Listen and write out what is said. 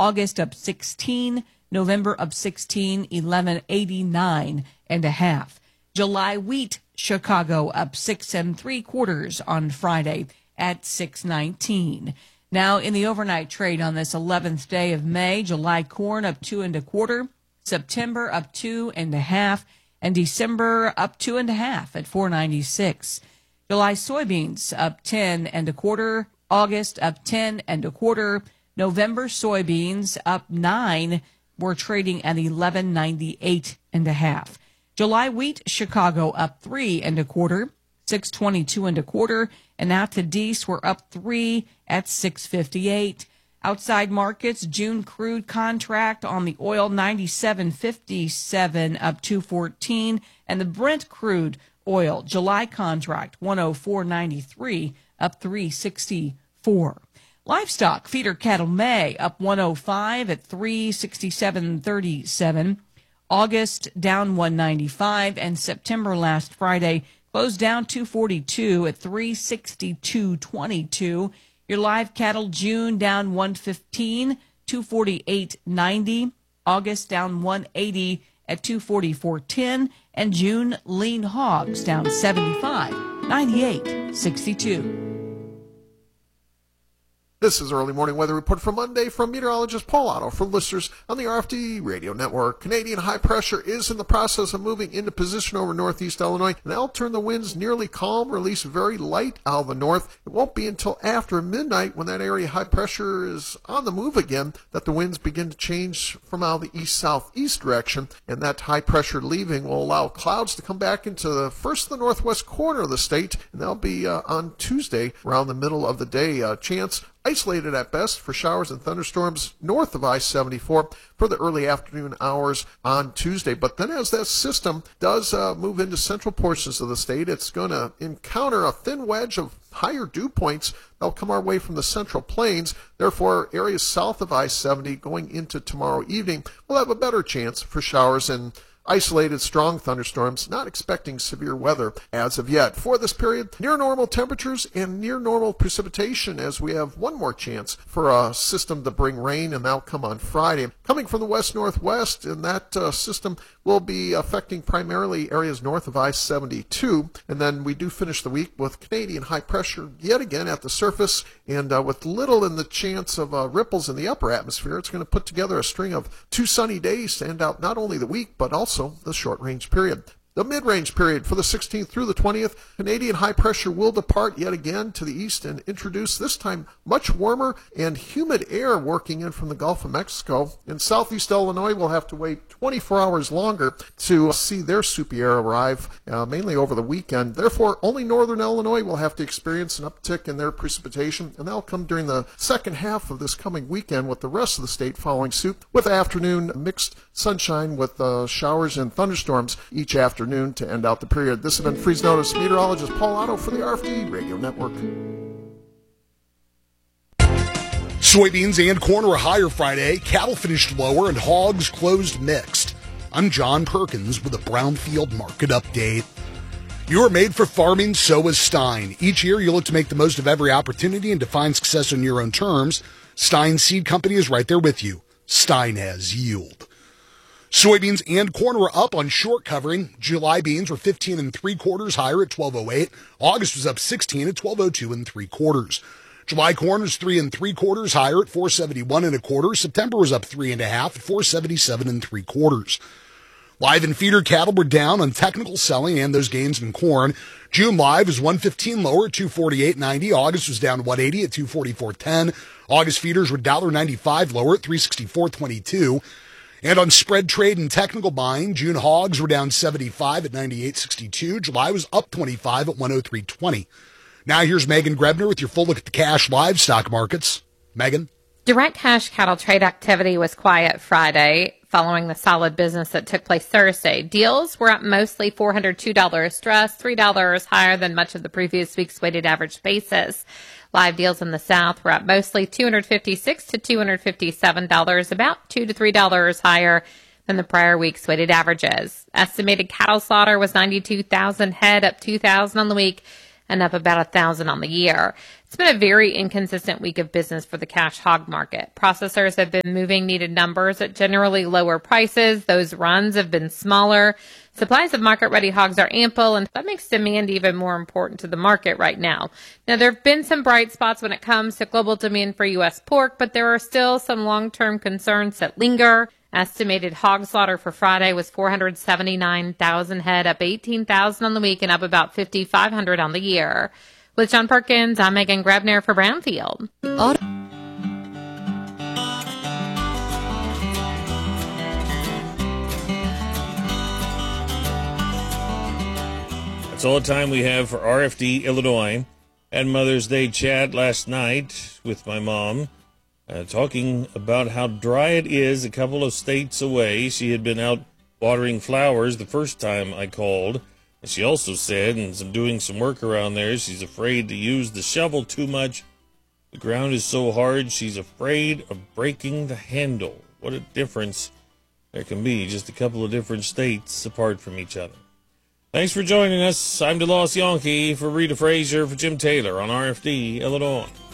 August up 16, November up 16, 1189 and a half. July wheat, Chicago up 6 3/4 on Friday at 619. Now in the overnight trade on this 11th day of May, July corn up 2 1/4, September up 2 1/2, and December up 2 1/2 at 496. July soybeans up 10 1/4, August up 10 1/4, November soybeans up 9. We're trading at 1198 1/2. July wheat, Chicago up 3 1/4, 622 1/4, and now to Deese, we're up 3 at 658. Outside markets, June crude contract on the oil 97.57 up 214, and the Brent crude oil July contract 104.93 up 364. Livestock feeder cattle May up 105 at 367.37. August down 195, and September last Friday closed down 242 at 362.22. Your live cattle June down 115, 248.90. August down 180 at 244.10, and June lean hogs down 75, 98.62. This is Early Morning Weather Report for Monday from meteorologist Paul Otto for listeners on the RFD Radio Network. Canadian high pressure is in the process of moving into position over northeast Illinois, and that'll turn the winds nearly calm, release very light out of the north. It won't be until after midnight, when that area high pressure is on the move again, that the winds begin to change from out of the east-southeast direction, and that high pressure leaving will allow clouds to come back into the northwest corner of the state, and that'll be on Tuesday around the middle of the day. Chance isolated at best for showers and thunderstorms north of I-74 for the early afternoon hours on Tuesday. But then as that system does move into central portions of the state, it's going to encounter a thin wedge of higher dew points that'll come our way from the central plains. Therefore, areas south of I-70 going into tomorrow evening will have a better chance for showers and isolated strong thunderstorms, not expecting severe weather as of yet. For this period, near normal temperatures and near normal precipitation, as we have one more chance for a system to bring rain, and that'll come on Friday. Coming from the west-northwest, and that system will be affecting primarily areas north of I-72. And then we do finish the week with Canadian high pressure yet again at the surface, and with little in the chance of ripples in the upper atmosphere. It's going to put together a string of 2 sunny days to end out not only the week, but also the short-range period. The mid-range period for the 16th through the 20th, Canadian high pressure will depart yet again to the east and introduce this time much warmer and humid air working in from the Gulf of Mexico. In southeast Illinois, we'll have to wait 24 hours longer to see their soupy air arrive, mainly over the weekend. Therefore, only northern Illinois will have to experience an uptick in their precipitation, and that'll come during the second half of this coming weekend, with the rest of the state following suit, with afternoon mixed sunshine with showers and thunderstorms each afternoon to end out the period. This has been Freeze Notice meteorologist Paul Otto for the RFD Radio Network. Soybeans and corn were higher Friday. Cattle finished lower and hogs closed mixed. I'm John Perkins with a Brownfield Market Update. You are made for farming, so is Stein. Each year you look to make the most of every opportunity and define success on your own terms. Stein Seed Company is right there with you. Stein has yield. Soybeans and corn were up on short covering. July beans were 15 3/4 higher at 12.08. August was up 16 at 12.02 3/4. July corn was 3 3/4 higher at 471 1/4. September was up 3 1/2 at 477 3/4. Live and feeder cattle were down on technical selling and those gains in corn. June live was 115 lower at 248.90. August was down 180 at 244.10. August feeders were $1.95 lower at 364.22. And on spread trade and technical buying, June hogs were down 75 at 98.62. July was up 25 at 103.20. Now here's Megan Grebner with your full look at the cash livestock markets. Megan? Direct cash cattle trade activity was quiet Friday following the solid business that took place Thursday. Deals were up mostly $402 stress, $3 higher than much of the previous week's weighted average basis. Live deals in the South were up mostly $256 to $257, about $2 to $3 higher than the prior week's weighted averages. Estimated cattle slaughter was 92,000 head, up 2,000 on the week, and up about 1,000 on the year. It's been a very inconsistent week of business for the cash hog market. Processors have been moving needed numbers at generally lower prices. Those runs have been smaller. Supplies of market-ready hogs are ample, and that makes demand even more important to the market right now. Now, there have been some bright spots when it comes to global demand for U.S. pork, but there are still some long-term concerns that linger. Estimated hog slaughter for Friday was 479,000 head, up 18,000 on the week and up about 5,500 on the year. With John Perkins, I'm Megan Grebner for Brownfield. That's all the time we have for RFD Illinois. Had Mother's Day chat last night with my mom, talking about how dry it is a couple of states away. She had been out watering flowers the first time I called. And she also said, and I'm doing some work around there, she's afraid to use the shovel too much. The ground is so hard, she's afraid of breaking the handle. What a difference there can be, just a couple of different states apart from each other. Thanks for joining us. I'm DeLoss Yankee for Rita Frazier, for Jim Taylor on RFD Illinois.